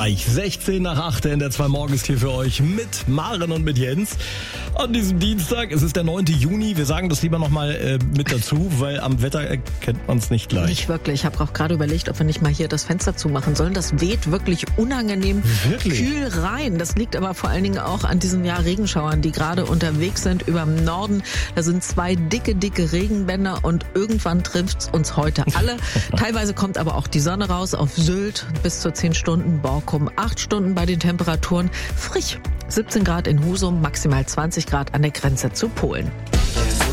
gleich 16 nach 8 in der 2 Morgen ist hier für euch mit Maren und mit Jens. An diesem Dienstag, es ist der 9. Juni, wir sagen das lieber nochmal mit dazu, weil am Wetter erkennt man es nicht gleich. Nicht wirklich, ich habe auch gerade überlegt, ob wir nicht mal hier das Fenster zumachen sollen. Das weht wirklich unangenehm kühl rein. Das liegt aber vor allen Dingen auch an diesen Regenschauern, die gerade unterwegs sind über dem Norden. Da sind 2 dicke Regenbänder und irgendwann trifft's uns heute alle. Teilweise kommt aber auch die Sonne raus auf Sylt bis zu 10 Stunden, Borkum 8 Stunden bei den Temperaturen. Frisch 17 Grad in Husum, maximal 20 Grad an der Grenze zu Polen.